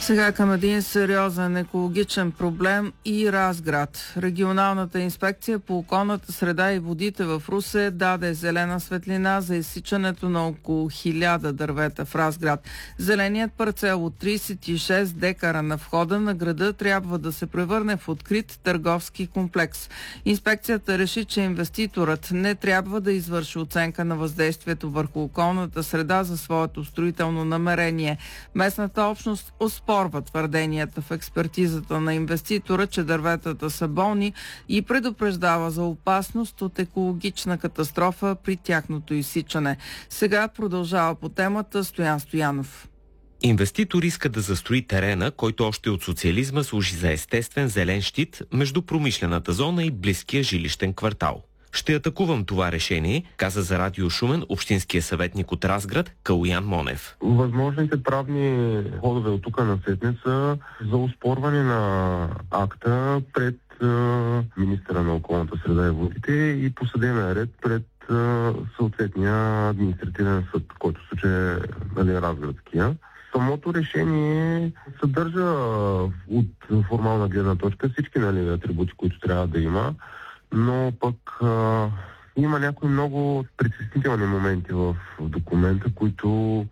Сега към един сериозен екологичен проблем и Разград. Регионалната инспекция по околната среда и водите в Русе даде зелена светлина за изсичането на около 1000 дървета в Разград. Зеленият парцел от 36 декара на входа на града трябва да се превърне в открит търговски комплекс. Инспекцията реши, че инвеститорът не трябва да извърши оценка на въздействието върху околната среда за своето строително намерение. Местната общност оспорва твърденията в експертизата на инвеститора, че дърветата са болни и предупреждава за опасност от екологична катастрофа при тяхното изсичане. Сега продължава по темата Стоян Стоянов. Инвеститор иска да застрои терена, който още от социализма служи за естествен зелен щит между промишлената зона и близкия жилищен квартал. Ще атакувам това решение, каза за Радио Шумен общинския съветник от Разград Калоян Монев. Възможните правни ходове от тук насетне са за оспорване на акта пред министъра на околната среда и водите и по съдебен ред пред съответния административен съд, който в случай е Разградския. Самото решение съдържа от формална гледна точка всички атрибути, които трябва да има, но пък има някои много притеснителни моменти в документа, които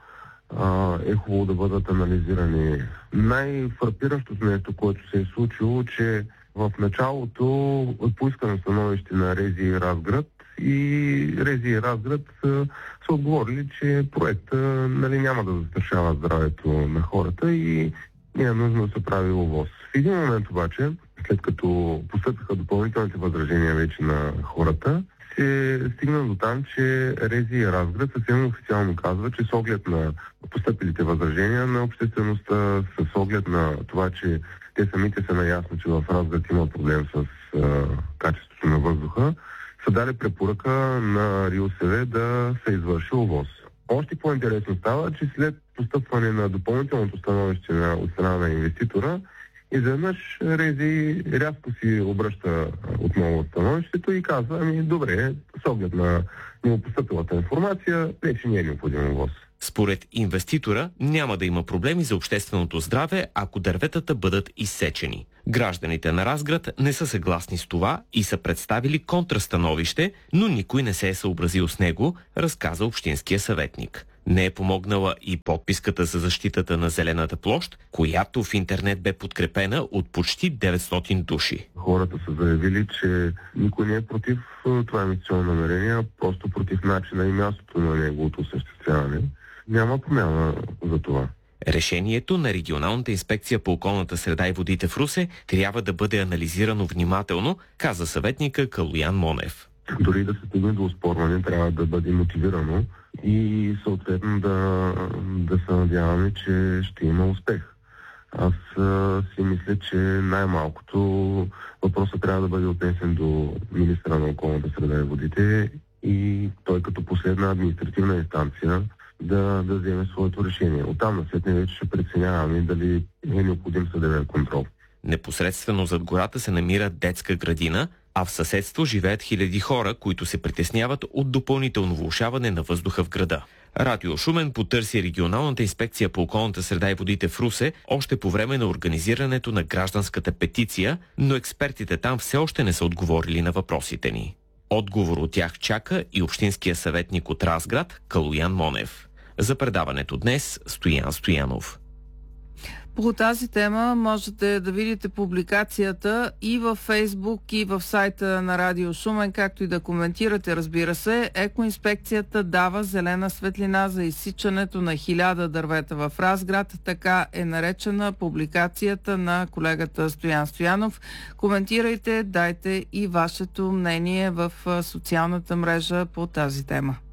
е хубаво да бъдат анализирани. Най-фрапиращото нещо, което се е случило, че в началото от поискано становище на Рези и Разград и Рези и Разград са отговорили, че проекта няма да застрашава здравето на хората и не е нужно да се прави ОВОС. В един момент обаче, след като постъпиха допълнителните възражения вече на хората, се стигна до там, че Рези и Разград съвсем официално казва, че с оглед на постъпилите възражения на обществеността, с оглед на това, че те самите са наясно, че в Разград има проблем с качеството на въздуха, са дали препоръка на РИОСВ да се извърши ОВОС. Още по-интересно става, че след постъпване на допълнителното становище от страна на инвеститора, изведнъж Рези рязко си обръща отново становището и казва, добре, с оглед на новопостъпилата информация, вече не е необходим ОВОС. Според инвеститора няма да има проблеми за общественото здраве, ако дърветата бъдат изсечени. Гражданите на Разград не са съгласни с това и са представили контрастановище, но никой не се е съобразил с него, разказа общинския съветник. Не е помогнала и подписката за защитата на зелената площ, която в интернет бе подкрепена от почти 900 души. Хората са заявили, че никой не е против това инвестиционно намерение, а просто против начина и мястото на неговото осъществяване. Няма промяна за това. Решението на Регионалната инспекция по околната среда и водите в Русе трябва да бъде анализирано внимателно, каза съветника Калоян Монев. Дори да се стигне до оспорване, трябва да бъде мотивирано и съответно да се надяваме, че ще има успех. Аз си мисля, че най-малкото въпросът трябва да бъде отнесен до министъра на околната среда и водите и той като последна административна инстанция да вземе своето решение. Оттам насетне вече ще преценяваме дали е необходим съдебен контрол. Непосредствено зад гората се намира детска градина, а в съседство живеят хиляди хора, които се притесняват от допълнително влошаване на въздуха в града. Радио Шумен потърси Регионалната инспекция по околната среда и водите в Русе още по време на организирането на гражданската петиция, но експертите там все още не са отговорили на въпросите ни. Отговор от тях чака и общинския съветник от Разград Калоян Монев. За предаването днес Стоян Стоянов. По тази тема можете да видите публикацията и във Фейсбук, и в сайта на Радио Шумен, както и да коментирате, разбира се. Екоинспекцията дава зелена светлина за изсичането на 1000 дървета в Разград. Така е наречена публикацията на колегата Стоян Стоянов. Коментирайте, дайте и вашето мнение в социалната мрежа по тази тема.